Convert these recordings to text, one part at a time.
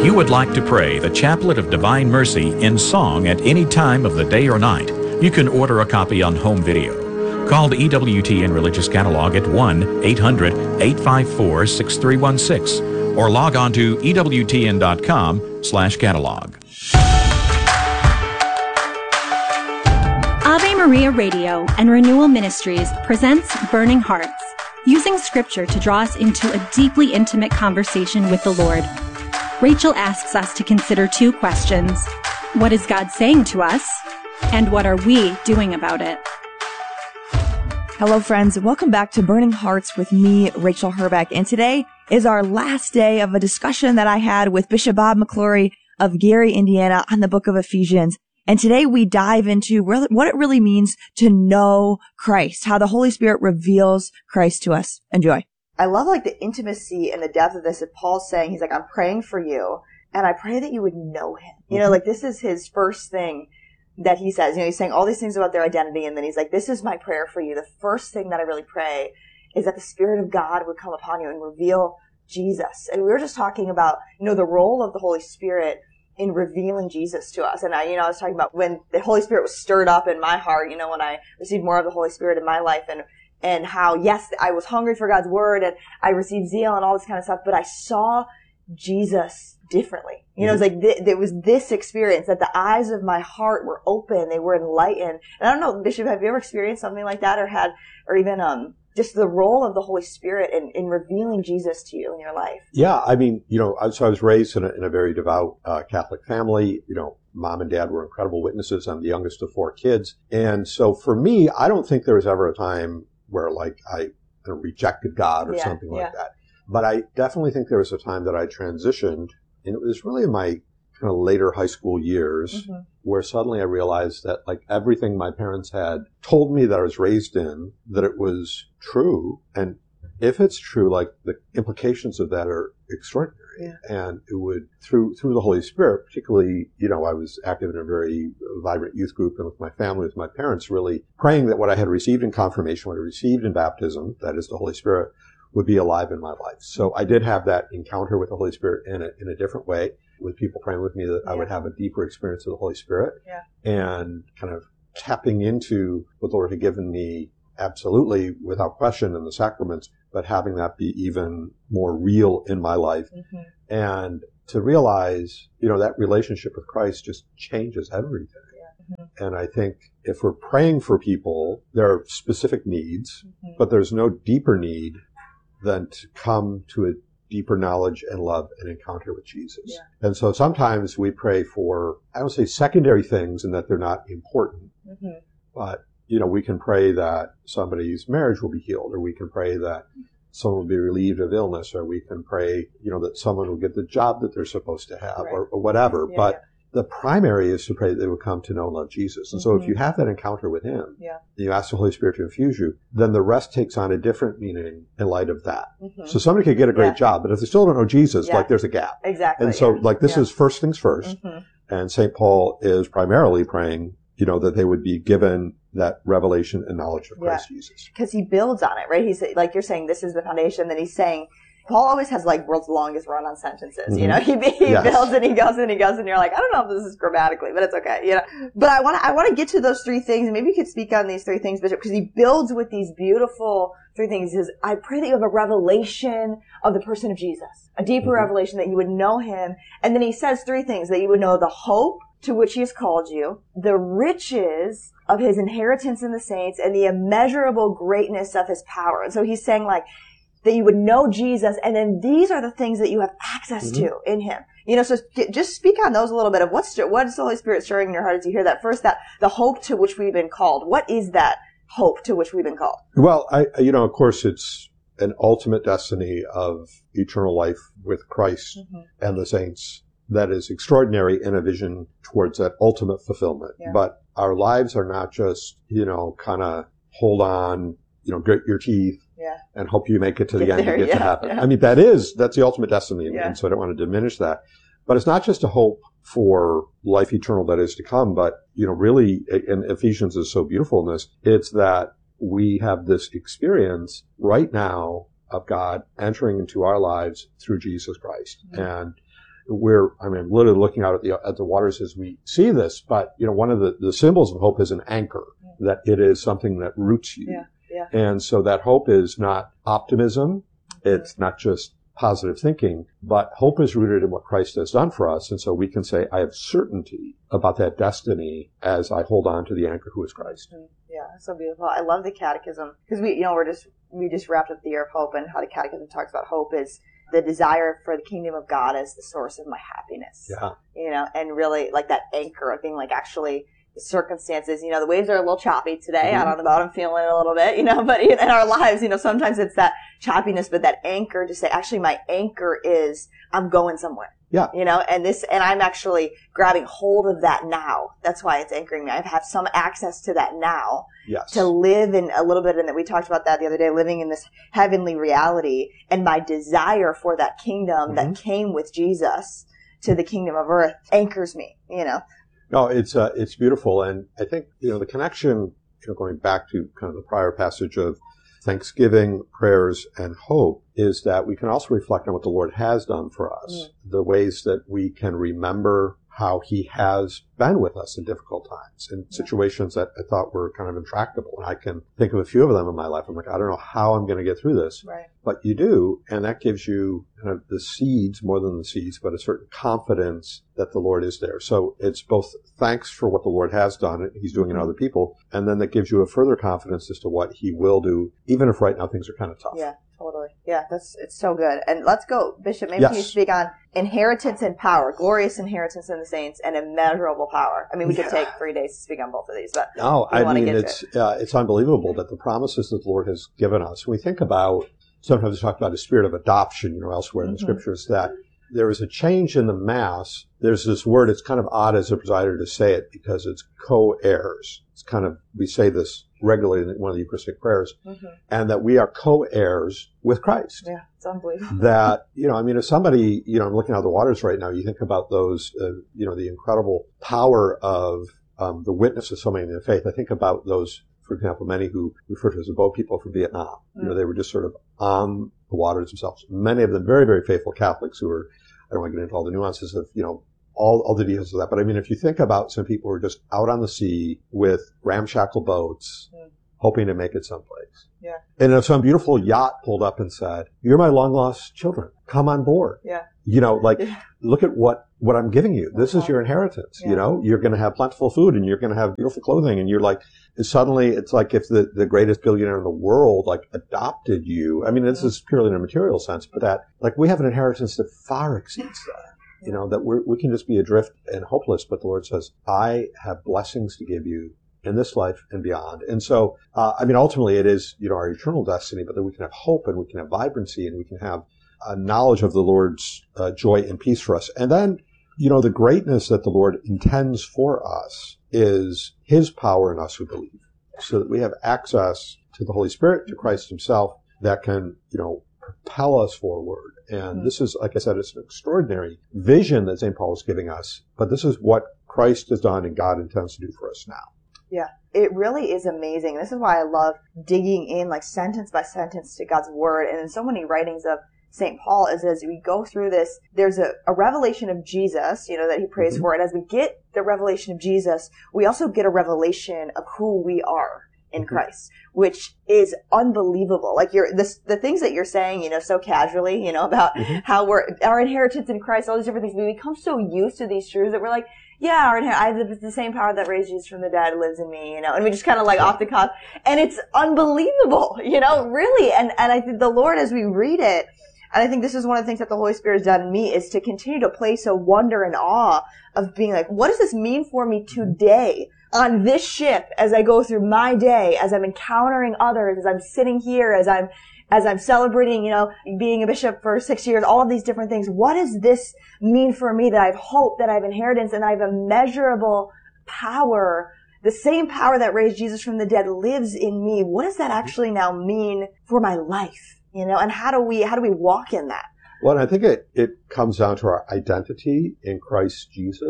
you would like to pray the Chaplet of Divine Mercy in song at any time of the day or night, you can order a copy on home video. Call the EWTN Religious Catalog at 1-800-854-6316 or log on to EWTN.com/catalog. Ave Maria Radio and Renewal Ministries presents Burning Hearts, using Scripture to draw us into a deeply intimate conversation with the Lord. Rachel asks us to consider two questions. What is God saying to us? And what are we doing about it? Hello, friends. Welcome back to Burning Hearts with me, Rachel Herbeck. And today is our last day of a discussion that I had with Bishop Bob McClory of Gary, Indiana, on the book of Ephesians. And today we dive into what it really means to know Christ, how the Holy Spirit reveals Christ to us. Enjoy. I love the intimacy and the depth of this that Paul's saying. He's like, I'm praying for you, and I pray that you would know him. This is his first thing that he says. He's saying all these things about their identity, and then he's like, this is my prayer for you. The first thing that I really pray is that the Spirit of God would come upon you and reveal Jesus. And we were just talking about, the role of the Holy Spirit in revealing Jesus to us. And I was talking about when the Holy Spirit was stirred up in my heart, when I received more of the Holy Spirit in my life, and how, yes, I was hungry for God's word and I received zeal and all this kind of stuff, but I saw Jesus differently. It was like there was this experience that the eyes of my heart were open, they were enlightened. And I don't know, Bishop, have you ever experienced something like that, or even just the role of the Holy Spirit in revealing Jesus to you in your life? Yeah, I was raised in a very devout Catholic family. Mom and dad were incredible witnesses. I'm the youngest of 4 kids, and so for me, I don't think there was ever a time where I rejected God or something like that. But I definitely think there was a time that I transitioned, and it was really in my kind of later high school years, where suddenly I realized that everything my parents had told me that I was raised in, that it was true. And if it's true, the implications of that are extraordinary. Yeah. And it would, through the Holy Spirit, particularly, I was active in a very vibrant youth group and with my family, with my parents, really praying that what I had received in confirmation, what I received in baptism, that is the Holy Spirit, would be alive in my life. So I did have that encounter with the Holy Spirit in a different way, with people praying with me that I would have a deeper experience of the Holy Spirit and kind of tapping into what the Lord had given me absolutely without question in the sacraments, but having that be even more real in my life. And to realize, that relationship with Christ just changes everything. And I think if we're praying for people, there are specific needs, but there's no deeper need than to come to a deeper knowledge and love and encounter with Jesus. Yeah. And so sometimes we pray for, I would say, secondary things and that they're not important. But, we can pray that somebody's marriage will be healed, or we can pray that someone will be relieved of illness, or we can pray, that someone will get the job that they're supposed to have, or whatever. Yeah, but the primary is to pray that they will come to know and love Jesus. And so if you have that encounter with him, you ask the Holy Spirit to infuse you, then the rest takes on a different meaning in light of that. So somebody could get a great job, but if they still don't know Jesus, there's a gap. Exactly. And so this is first things first. And St. Paul is primarily praying, that they would be given that revelation and knowledge of Christ Jesus. Because he builds on it, right? He's like you're saying, this is the foundation. Then he's saying, Paul always has world's longest run-on sentences. He builds and he goes and he goes, and you're like, I don't know if this is grammatically, but it's okay. But I want to get to those 3 things, and maybe you could speak on these 3 things, Bishop, because he builds with these beautiful 3 things. He says, I pray that you have a revelation of the person of Jesus, a deeper revelation, that you would know him. And then he says 3 things: that you would know the hope to which he has called you, the riches of his inheritance in the saints, and the immeasurable greatness of his power. And so he's saying that you would know Jesus, and then these are the things that you have access to in him. So just speak on those a little bit of what is the Holy Spirit stirring in your heart as you hear that first, that the hope to which we've been called. What is that hope to which we've been called? Well, of course, it's an ultimate destiny of eternal life with Christ and the saints that is extraordinary in a vision towards that ultimate fulfillment. Yeah. But our lives are not just, kind of hold on, grit your teeth and hope you make it to the end and get to heaven. Yeah. That's the ultimate destiny. And so I don't want to diminish that. But it's not just a hope for life eternal that is to come, but, really, and Ephesians is so beautiful in this, it's that we have this experience right now of God entering into our lives through Jesus Christ. And I'm literally looking out at the waters as we see this, but, one of the symbols of hope is an anchor, that it is something that roots you. Yeah. And so that hope is not optimism. It's not just positive thinking, but hope is rooted in what Christ has done for us. And so we can say, I have certainty about that destiny as I hold on to the anchor who is Christ. Yeah, that's so beautiful. I love the catechism because we just wrapped up the year of hope, and how the catechism talks about hope is the desire for the kingdom of God as the source of my happiness. Yeah. And really like that anchor of being like actually the circumstances, the waves are a little choppy today. Out on the boat, I'm feeling it a little bit, but in our lives, sometimes it's that choppiness, but that anchor to say, actually my anchor is I'm going somewhere. Yeah. And I'm actually grabbing hold of that now. That's why it's anchoring me. I have some access to that now. Yes. To live in a little bit, and we talked about that the other day, living in this heavenly reality, and my desire for that kingdom that came with Jesus to the kingdom of earth anchors me, No, it's beautiful. And I think, the connection, going back to kind of the prior passage of thanksgiving, prayers, and hope, is that we can also reflect on what the Lord has done for us, the ways that we can remember how he has been with us in difficult times, in situations that I thought were kind of intractable. And I can think of a few of them in my life. I'm like, I don't know how I'm going to get through this. Right. But you do, and that gives you kind of the seeds, more than the seeds, but a certain confidence that the Lord is there. So it's both thanks for what the Lord has done, he's doing in other people, and then that gives you a further confidence as to what he will do, even if right now things are kind of tough. Yeah. Totally. Yeah, it's so good. And let's go, Bishop, maybe you speak on inheritance and power, glorious inheritance in the saints, and immeasurable power. I mean, we could take 3 days to speak on both of these, but it's unbelievable that the promises that the Lord has given us. When we think about, sometimes we talk about a spirit of adoption, elsewhere in the scriptures, that there is a change in the Mass. There's this word, it's kind of odd as a presider to say it because it's co-heirs. It's kind of, we say this regularly in one of the Eucharistic prayers, and that we are co-heirs with Christ. Yeah, it's unbelievable. That, if somebody, I'm looking out the waters right now, you think about those, the incredible power of the witness of so many in the faith. I think about those, for example, many who refer to as the boat people from Vietnam. They were just sort of on the waters themselves. Many of them very, very faithful Catholics who were, I don't want to get into all the nuances of, all the details of that. But if you think about some people who are just out on the sea with ramshackle boats, hoping to make it someplace. Yeah. And if some beautiful yacht pulled up and said, "You're my long lost children. Come on board." Yeah. Look at what I'm giving you. This is your inheritance. Yeah. You're going to have plentiful food and you're going to have beautiful clothing. And you're like, suddenly it's like if the greatest billionaire in the world, adopted you. I mean, this is purely in a material sense, but that, we have an inheritance that far exceeds that. That we can just be adrift and hopeless, but the Lord says, I have blessings to give you in this life and beyond. And so, ultimately it is, our eternal destiny, but that we can have hope and we can have vibrancy and we can have a knowledge of the Lord's joy and peace for us. And then, the greatness that the Lord intends for us is his power in us who believe, so that we have access to the Holy Spirit, to Christ himself, that can, propel us forward. And this is, like I said, it's an extraordinary vision that St. Paul is giving us, but this is what Christ has done and God intends to do for us now. Yeah, it really is amazing. This is why I love digging in sentence by sentence to God's word. And in so many writings of St. Paul, is as we go through this, there's a revelation of Jesus, that he prays for. And as we get the revelation of Jesus, we also get a revelation of who we are in Christ, which is unbelievable. The things that you're saying, so casually, about how our inheritance in Christ, all these different things, we become so used to these truths that we're like, yeah, I have the same power that raised Jesus from the dead lives in me, and we just kind of off the cuff, and it's unbelievable, really. And I think the Lord, as we read it, and I think this is one of the things that the Holy Spirit has done in me, is to continue to place a wonder and awe of being what does this mean for me today on this ship as I go through my day, as I'm encountering others, as I'm sitting here, as I'm celebrating, being a bishop for 6 years, all of these different things. What does this mean for me, that I have hope, that I have inheritance, and I have immeasurable power? The same power that raised Jesus from the dead lives in me. What does that actually now mean for my life? And how do we walk in that? Well, I think it comes down to our identity in Christ Jesus.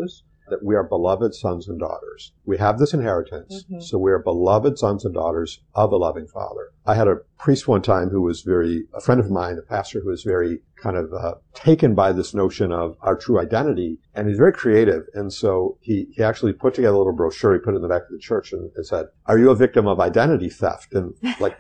that we are beloved sons and daughters. We have this inheritance, so we are beloved sons and daughters of a loving Father. I had a priest one time who was a friend of mine, a pastor who was very kind of taken by this notion of our true identity, and he's very creative. And so he actually put together a little brochure, he put it in the back of the church, and it said, "Are you a victim of identity theft?" And like,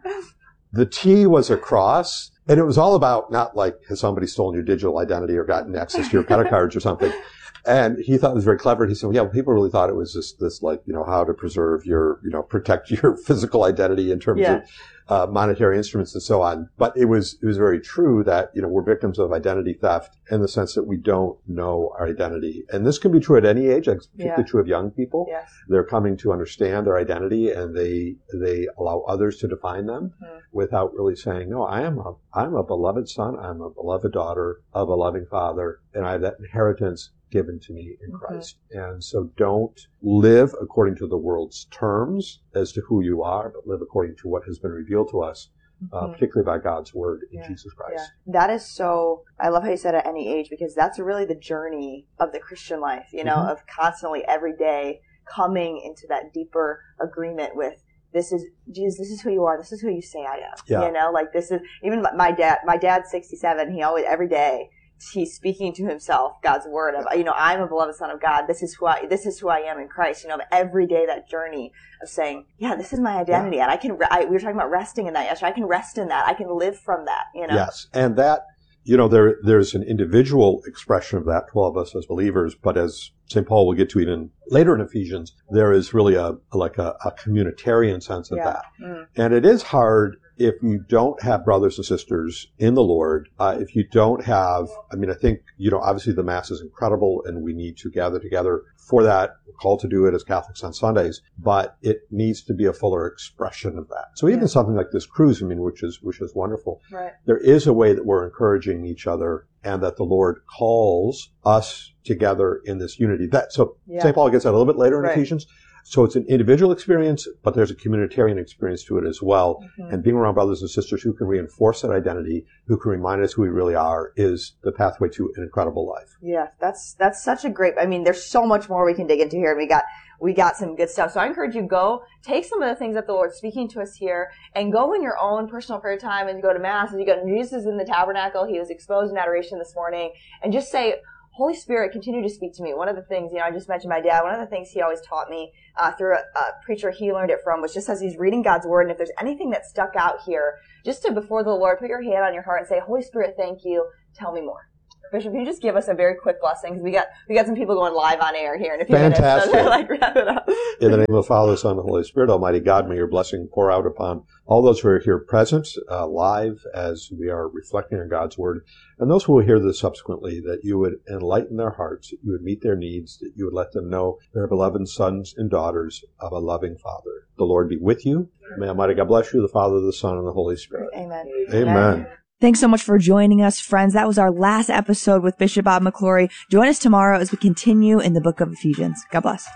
the T was a cross, and it was all about not like, has somebody stolen your digital identity or gotten access to your credit cards or something. And he thought it was very clever. He said, well, yeah, people really thought it was just this, like, how to preserve your, protect your physical identity in terms of monetary instruments and so on. But it was very true that, we're victims of identity theft in the sense that we don't know our identity. And this can be true at any age. It's particularly true of young people. Yes. They're coming to understand their identity, and they allow others to define them without really saying, no, I'm a beloved son. I'm a beloved daughter of a loving Father, and I have that inheritance given to me in Christ. And so don't live according to the world's terms as to who you are, but live according to what has been revealed to us, particularly by God's word in Jesus Christ. Yeah. That is so, I love how you said at any age, because that's really the journey of the Christian life, of constantly every day coming into that deeper agreement with, this is, Jesus, this is who you are. This is who you say I am. Yeah. Like this is, even my dad's 67. He always, every day, he's speaking to himself God's word of, I'm a beloved son of God. This is who I am in Christ. Every day that journey of saying, this is my identity, and we were talking about resting in that yesterday. I can rest in that. I can live from that. Yes, and that there's an individual expression of that to all of us as believers, but as St. Paul will get to even later in Ephesians, there is really a communitarian sense of that, and it is hard. If you don't have brothers and sisters in the Lord, if you don't have, I think, obviously the Mass is incredible and we need to gather together for that. We're called to do it as Catholics on Sundays, but it needs to be a fuller expression of that. So even something like this cruise, which is wonderful. Right. There is a way that we're encouraging each other and that the Lord calls us together in this unity. St. Paul gets that a little bit later in Ephesians. So it's an individual experience, but there's a communitarian experience to it as well. And being around brothers and sisters who can reinforce that identity, who can remind us who we really are, is the pathway to an incredible life. Yeah, that's such a great, there's so much more we can dig into here. And we got some good stuff. So I encourage you, go take some of the things that the Lord's speaking to us here and go in your own personal prayer time and go to Mass. And you go, Jesus in the tabernacle. He was exposed in adoration this morning. And just say, Holy Spirit, continue to speak to me. One of the things, I just mentioned my dad, one of the things he always taught me through a preacher he learned it from was just as he's reading God's Word, and if there's anything that stuck out here, just to, before the Lord, put your hand on your heart and say, Holy Spirit, thank you. Tell me more. Bishop, can you just give us a very quick blessing? Because we got some people going live on air here in a few minutes. So wrap it up. In the name of the Father, Son, and the Holy Spirit, Almighty God, may your blessing pour out upon all those who are here present, live, as we are reflecting on God's Word, and those who will hear this subsequently, that you would enlighten their hearts, that you would meet their needs, that you would let them know they're beloved sons and daughters of a loving Father. The Lord be with you. May Almighty God bless you, the Father, the Son, and the Holy Spirit. Amen. Amen. Thanks so much for joining us, friends. That was our last episode with Bishop Bob McClory. Join us tomorrow as we continue in the book of Ephesians. God bless.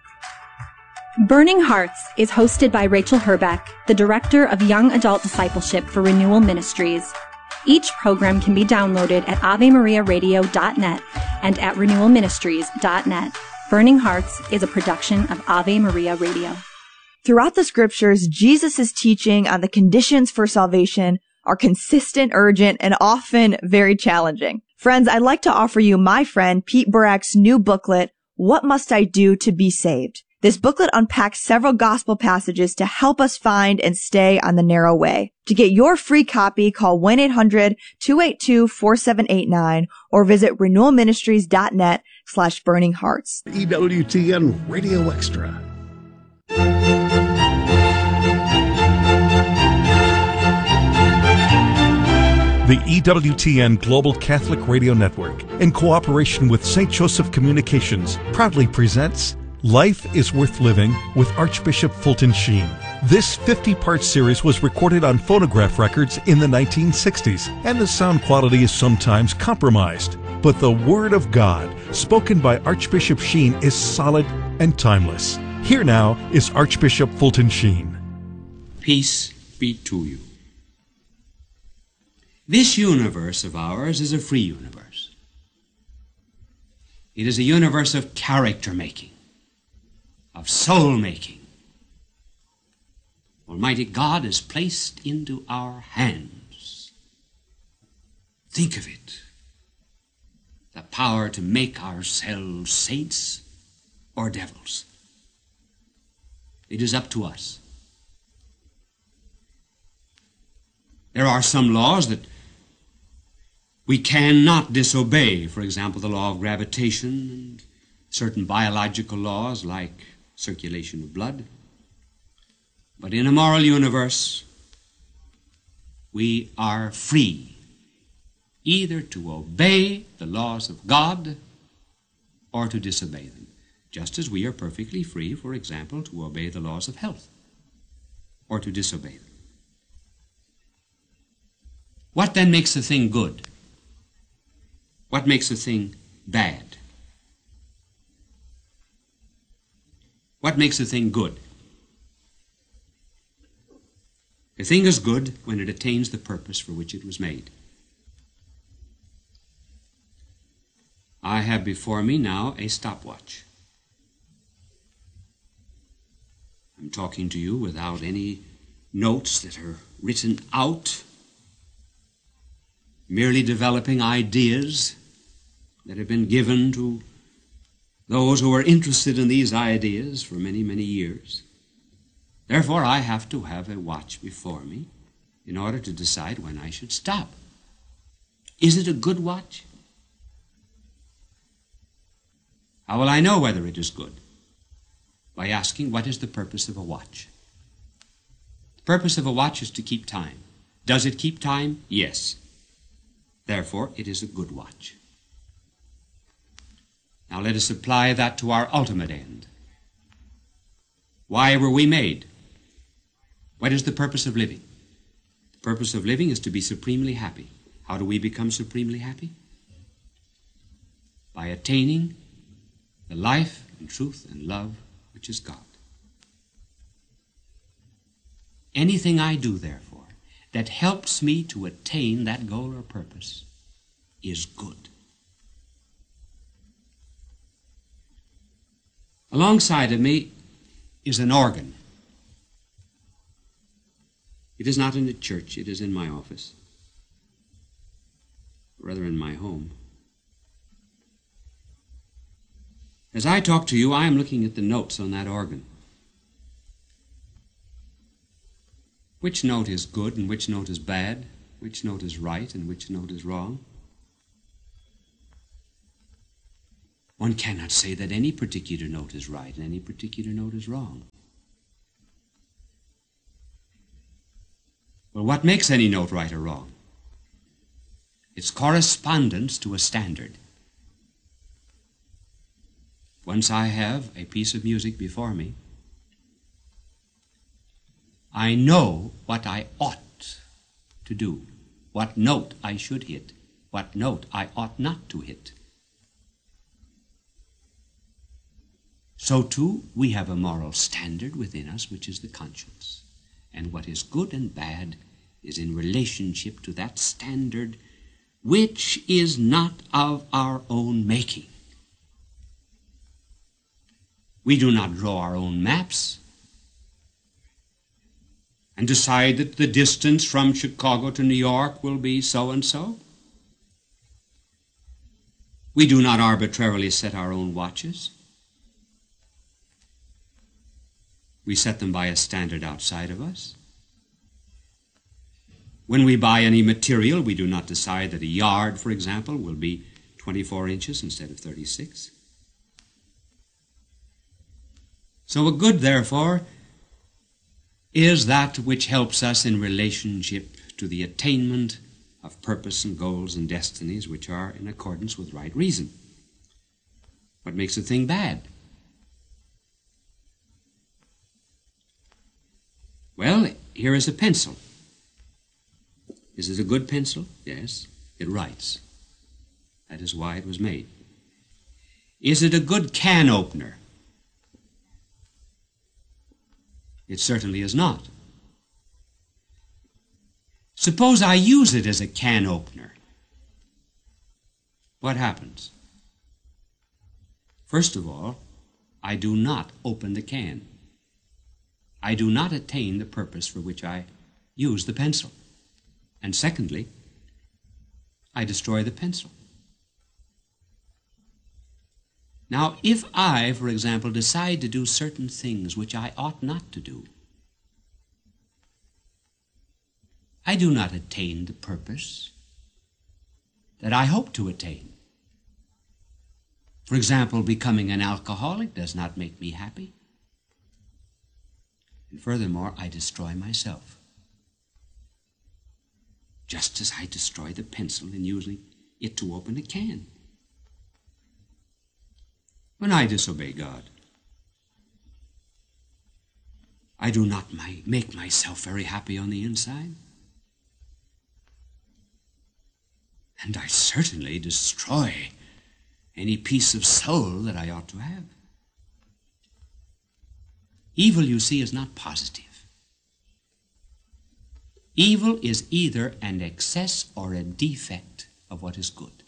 Burning Hearts is hosted by Rachel Herbeck, the Director of Young Adult Discipleship for Renewal Ministries. Each program can be downloaded at AveMariaRadio.net and at RenewalMinistries.net. Burning Hearts is a production of Ave Maria Radio. Throughout the scriptures, Jesus' teaching on the conditions for salvation are consistent, urgent, and often very challenging. Friends, I'd like to offer you my friend Pete Burak's new booklet, What Must I Do to Be Saved? This booklet unpacks several gospel passages to help us find and stay on the narrow way. To get your free copy, call 1-800-282-4789 or visit renewalministries.net/burninghearts. EWTN Radio Extra. The EWTN Global Catholic Radio Network, in cooperation with St. Joseph Communications, proudly presents Life is Worth Living with Archbishop Fulton Sheen. This 50-part series was recorded on phonograph records in the 1960s, and the sound quality is sometimes compromised. But the Word of God, spoken by Archbishop Sheen, is solid and timeless. Here now is Archbishop Fulton Sheen. Peace be to you. This universe of ours is a free universe. It is a universe of character making, of soul making. Almighty God has placed into our hands, think of it, the power to make ourselves saints or devils. It is up to us. There are some laws that we cannot disobey. For example, the law of gravitation and certain biological laws like circulation of blood. But in a moral universe, we are free either to obey the laws of God or to disobey them, just as we are perfectly free, for example, to obey the laws of health or to disobey them. What then makes a thing good? What makes a thing bad? What makes a thing good? A thing is good when it attains the purpose for which it was made. I have before me now a stopwatch. I'm talking to you without any notes that are written out, merely developing ideas that have been given to those who are interested in these ideas for many, many years. Therefore, I have to have a watch before me in order to decide when I should stop. Is it a good watch? How will I know whether it is good? By asking, what is the purpose of a watch? The purpose of a watch is to keep time. Does it keep time? Yes. Therefore, it is a good watch. Now let us apply that to our ultimate end. Why were we made? What is the purpose of living? The purpose of living is to be supremely happy. How do we become supremely happy? By attaining the life and truth and love which is God. Anything I do, therefore, that helps me to attain that goal or purpose is good. Alongside of me is an organ. It is not in the church, it is in my office, rather in my home. As I talk to you, I am looking at the notes on that organ. Which note is good and which note is bad? Which note is right and which note is wrong? One cannot say that any particular note is right and any particular note is wrong. Well, what makes any note right or wrong? Its correspondence to a standard. Once I have a piece of music before me, I know what I ought to do, what note I should hit, what note I ought not to hit. So too, we have a moral standard within us, which is the conscience. And what is good and bad is in relationship to that standard, which is not of our own making. We do not draw our own maps and decide that the distance from Chicago to New York will be so and so. We do not arbitrarily set our own watches. We set them by a standard outside of us. When we buy any material, we do not decide that a yard, for example, will be 24 inches instead of 36. So a good, therefore, is that which helps us in relationship to the attainment of purpose and goals and destinies which are in accordance with right reason. What makes a thing bad? Well, here is a pencil. Is it a good pencil? Yes, it writes. That is why it was made. Is it a good can opener? It certainly is not. Suppose I use it as a can opener. What happens? First of all, I do not open the can. I do not attain the purpose for which I use the pencil. And secondly, I destroy the pencil. Now, if I, for example, decide to do certain things which I ought not to do, I do not attain the purpose that I hope to attain. For example, becoming an alcoholic does not make me happy. And furthermore, I destroy myself, just as I destroy the pencil in using it to open a can. When I disobey God, I do not make myself very happy on the inside. And I certainly destroy any piece of soul that I ought to have. Evil, you see, is not positive. Evil is either an excess or a defect of what is good.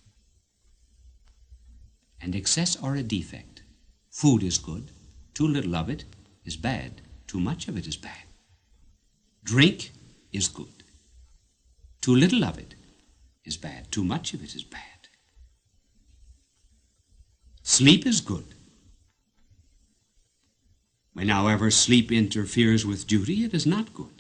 An excess or a defect. Food is good. Too little of it is bad. Too much of it is bad. Drink is good. Too little of it is bad. Too much of it is bad. Sleep is good. When, however, sleep interferes with duty, it is not good.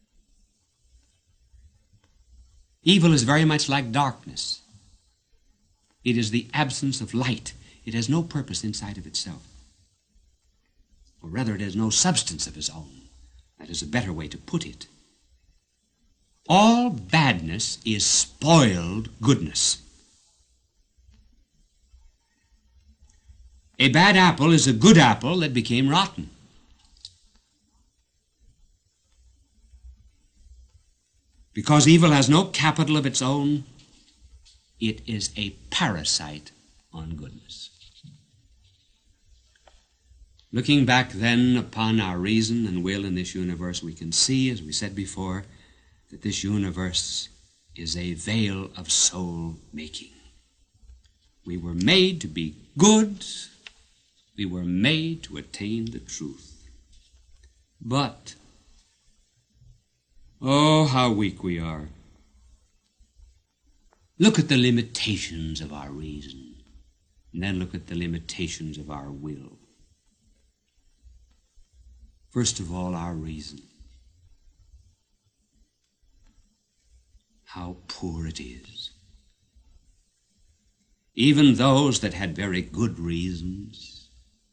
Evil is very much like darkness. It is the absence of light. It has no purpose inside of itself. Or rather, it has no substance of its own. That is a better way to put it. All badness is spoiled goodness. A bad apple is a good apple that became rotten. Because evil has no capital of its own, it is a parasite on goodness. Looking back then upon our reason and will in this universe, we can see, as we said before, that this universe is a veil of soul making. We were made to be good. We were made to attain the truth. But, oh, how weak we are. Look at the limitations of our reason, and then look at the limitations of our will. First of all, our reason. How poor it is. Even those that had very good reasons